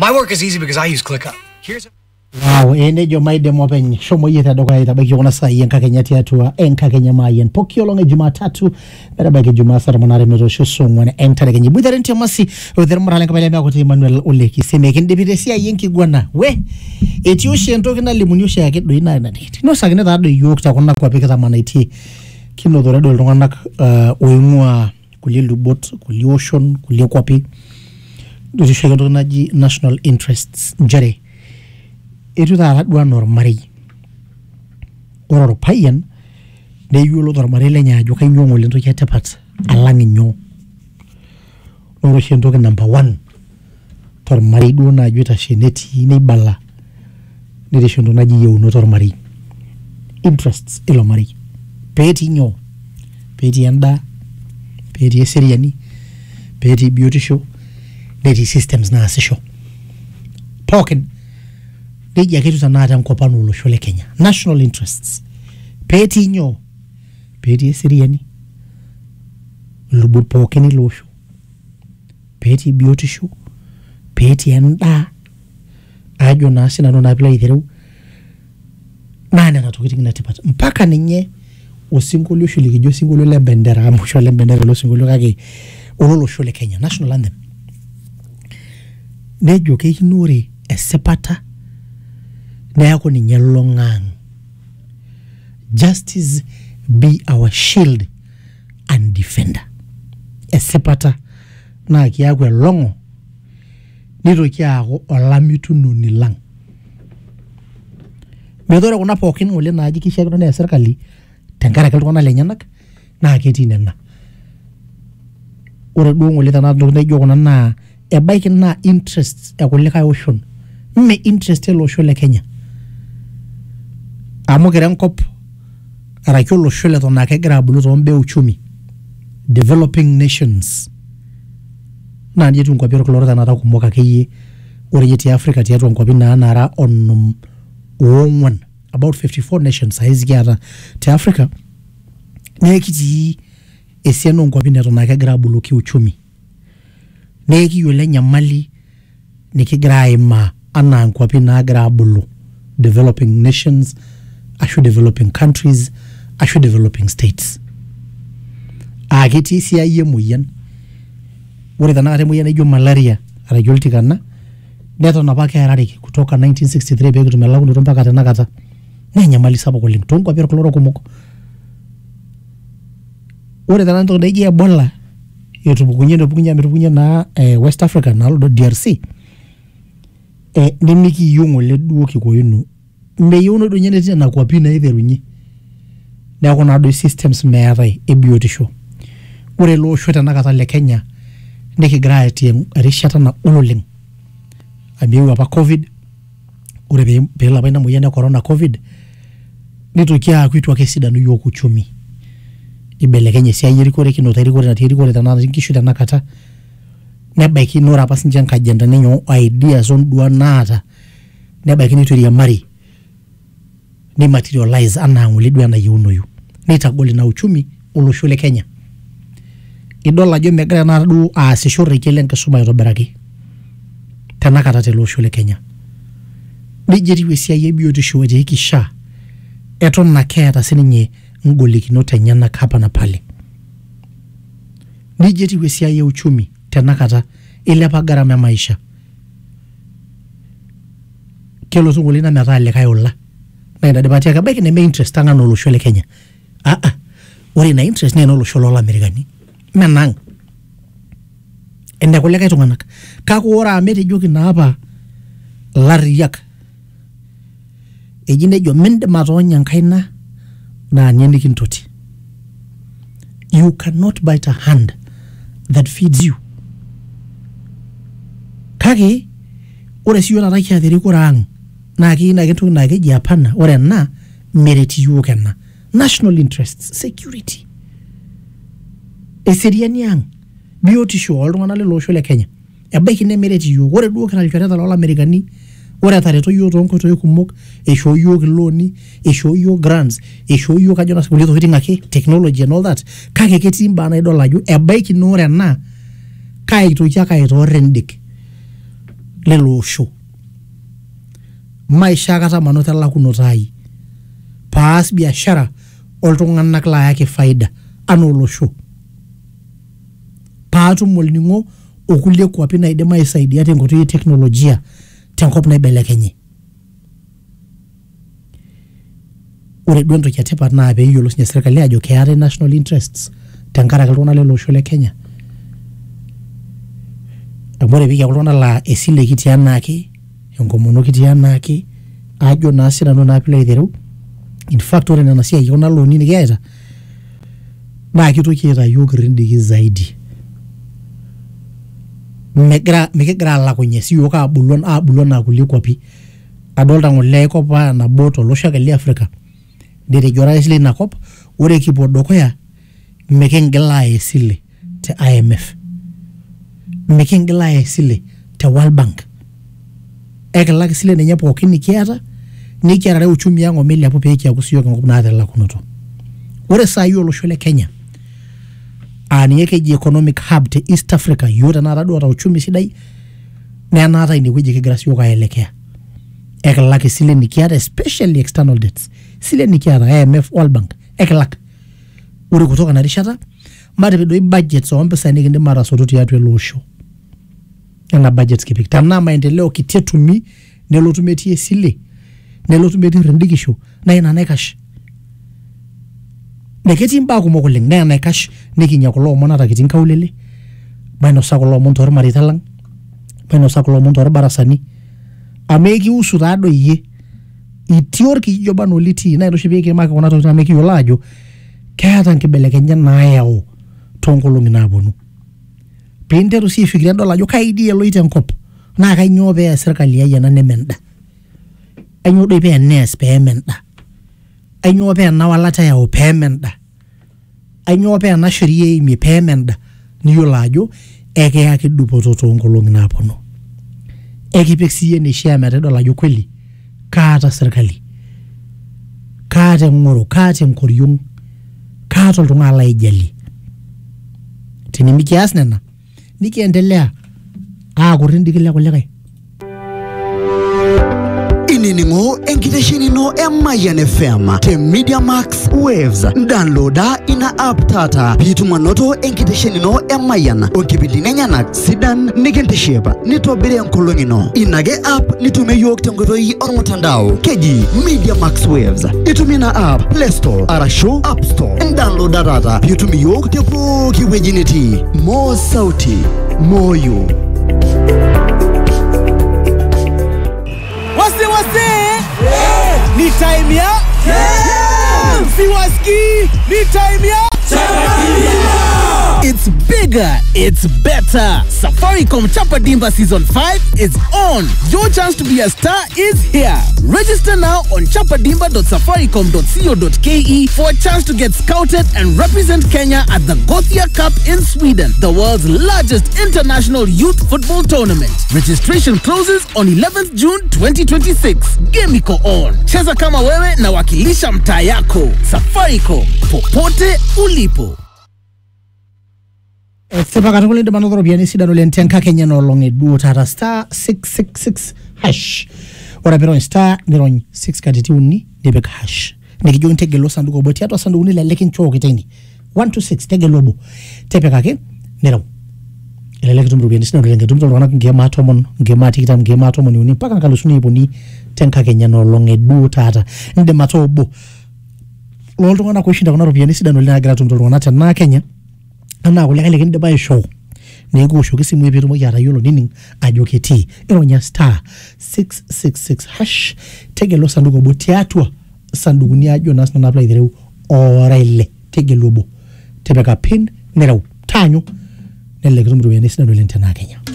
My work is easy because I use ClickUp. Here's Wow, enejo maide mwapenye shomo yeta doka itabaki kuna saa yenka Kenya tiatua enka Kenya mayen pokiolonga Jumatatu barabaki Jumasara monare metosho songwane entare Kenya budarenti amasi udher morale kabale mako te Emmanuel Oleki seme kendebite sia yenki gwana we etioshe ntoki na limunyoshe yake do ina nditi no sagene da do yokta kuna kwa pika manaiti kino dore do ltung'anak oingua kulie lubot kulie ocean kulie kwapi do shege naji national interests njare itu da radwa normari ororo payan ne yulo normari lenya jo kan nyongo lento ke tapat alang nyo oro shento ke number 1 normari do na juta sheneti ni bala ne de shento naji yew no normari interests ilo mari peti nyo peti anda peti seriani peti beauty show peti systems na asisho poken Deja kitu sanata mkopano uloshole Kenya. National interests. Peti nyo. Peti esiriani. Lubut pokeni losho. Peti beauty show. Peti enda. Ajo nasi na nona pila itheru. Nane na tukiti kina tipata. Mpaka ninye usingulio shulikijo singulio le bendera. Mwisho le bendera lo singulio kage uloshole Kenya. National anthem. Nejo kei nuri esepata. Nayako ni nyalongang. Justice be our shield and defender. Esepata na kiagwe longo. Nito kiago olamitu nunilang. Medora kuna pokin ule na aji kisha kuna ya serikali. Tengara keltu kuna lenyanak na keti nena. Ure duongo leta na dokuna ijo kuna na ebaiki na interests ya kuleka ocean. Mme interest elo shole Kenya. Amo kerenkop arakyo shole to na kegira bulu to mbe uchumi developing nations na njetu ngwapiro klorota na ta kumoka keye ore yeti Africa tiatu ngwapi na nara on one about 54 nations size gyara te Africa nekiti esiano ngwapi na to na kegira bulu ki uchumi neki yole nyamali nikigira ima ana ngwapi na gra bulu developing nations ashu developing countries, ashu developing states. Agiti siya iye muyan. Wore tanakate muyan ijo malaria arajolti kana. Neto napake harariki kutoka 1963 begu tumelaku nutumpa kata nakata. Nyamali sabo kuling. Tungwa piro kloro kumoko. Wore tanakate ndeji Ebola. Yotubukunye na West Africa na alo DRC. Nimiki yungo ledu kikoyunu. Mbeyono do nyene tina kwa pina iverunyi na kona do systems mearai ebiotisho ore lo shweta nakata le Kenya ndiki graati rishata na uloling abiwa pa covid ore bela baina moyana corona covid nitokia kwitwa kesida no yokuchumi ibele Kenya sia yirikore kino tarikore na tirikore tanana nkishuta nakata nebaki nora pasinja nkajenda nenyo ideas on duanata nebaki nitori mari ni materialize ana ngulidwa ana yunoyu nitagoli na uchumi uloshole Kenya idola jo megra na du asishore kelen kasuma yoberaki tanakata te loshole Kenya bijeri wesia yebioto shweje kisha eton na keta sininye ngolikino tanyana kapa na pale bijeri wesia ye uchumi tanakata ile pagara ya maisha kelo sungulina metale kayola na debate yake beki ne interest tanga no loshole Kenya ore na interest ne no loshole la Amerikani menang ende kuleka tunganak kako ora amete joki na apa lariyak ejine jo mende matonya nkaina na nyeni kintoti you cannot bite a hand that feeds you kage ore siyo na rakia deri kurang na kina kitu na keji hapana ore na mereti yukena national interests security eseriani yang biotisho oltungana le losho le Kenya ebaiki ne mereti yu ore duo kana lchoreta la Amerikani ore atareto yu to nkoto kumok esho yu loni esho yu grants esho yu kajona sikuleto fitinga ke technology and all that kake ketimba na idola yu ebaiki no ore na kai to chaka ito rendik lelo osho maisha kata manota lakunoto ai paas biashara oltung'anak laayaki faida anaa olosho paatum olning'o okulie kwapi naidim aisaidia tenkoitoi e teknolojia tenkop naibelekenye. Ore duo entoki etipat naa peeyiolou sinye serkali ajo keeta national interests tenkaraki iltung'anak lele osho le Kenya. Amu ore piikiaku iltung'anak laa esile kitii anaake, enkomono kitii anaake, ajo naa sinanu naa piilo aitereu. In fact ore nena siai kuna looni nikiata naa kitoki aita yiok irindiki zaidi. Mikigira alakunye si yiok abulu naa kulie kwapi. Adolta ng'ole kop nabo tolosho le Afrika. Netejo orais leina kop ore kipuo dukuya mikingila esile te IMF. Mikingila esile te World Bank. Ekilak sile nenye pookin nikiata nikiarare uchumi yangu milepu pee kiaku siyook enkop naata elakunoto. Ore saa hii olosho le Kenya ninye keji economic hub te East Africa yiok tenakata duo ata uchumi sidai naa naata inewueji kigira siyook aelekea. Ekilak isile nikiata especially external debts. Sile nikiata IMF, World Bank ekilak. Ore kutoka na rishata matipik budgets ompesa nikindim atasotu tiatua ele osho. Ena budgets kipik. Tanaa maendeleo kiti etumi nelotu metii esile nelotu metii rendikisho na ina naikash. Neketii mbaa kumok oleng naa naikash nikinya kulo omon ata kitii nkaulele. Mainosa kulo omon tormareita lang. Mainosa kulo omon torbarasani. Amu ekiusu taadoi iyie. Itii orkijoba nolitii naa inoshi piikimaki kuna tokitin amu ekiyiolo ajo keeta nkibelekenyat naayau toonkolong'i naaponu. Piinteru sii aifikiria dol ajo kaidie eloito enkop naa kainyoo pees serkali ai ena nemenda. Ainyoo doi pee nees peemenda. Ainyoo pee enawalata yau peemenda. Ainyoo pee ena sheria eimie peemenda. Niyiolo ajo ekiyaki dupoto toonkolong'i naaponu. Ekipik siiyie neishaa metadol ajo kweli kaata serkali. Kaata eng'oro, kaata enkoriong', kaata oltung'ani laijali. Tenimikias nena nikiendelea aaku rindiki kulikae. Inining'o enkiteshenino Mayan FM te Media Max Waves. Downloada ina app tata piitum anoto enkiteshenino Mayan onkipindini enyenak sidan nikintiship nitobiri enkolong' ino. Ina ake app nitumie yiok tenkoitoi ormutandao keji Media Max Waves. Itumie ina app Play Store arashu App Store. Downloada tata piitum yiok te pooki wueji nitii. Mo sauti, moyo. Ni time ya Siwaski, ni time ya It's bigger, it's better. Safaricom Chapa Dimba Season 5 is on. Your chance to be a star is here. Register now on chapadimba.safaricom.co.ke for a chance to get scouted and represent Kenya at the Gothia Cup in Sweden, the world's largest international youth football tournament. Registration closes on 11th June 2026. Game iko on. Cheza kama wewe na wakilisha mtaa yako. Safaricom, popote ulipo. Sepa katukuli ndi manodoro biyani sida nule ntenka Kenya no longe duo tata star 666 hash. Ora piron star niron 6 katiti uni nibek hash. Nikijo ntegelo sanduko boti ato sanduko nile lekin choo kiteni 126 tegelo bo tepe kake niraw ileleke tumru biyani sida nule ngetumru wana ngema atomon ngema tikitam ngema atomon uni mpaka nkalusuni iboni tenka Kenya no longe duo tata ndi matobo lolto ngana kushinda kuna biyani sida nule nagira tumru wana tena Kenya ana kulekele kinde bae show nego show kisimu ebiru mo yara yolo nining ajoketi eronya star 666 hash tegelo sanduko boti atwa sanduku ni ajo national na play through orele tegelo bo tebeka pin neraw tanyo nele kutumru biyani sida nule tena Kenya.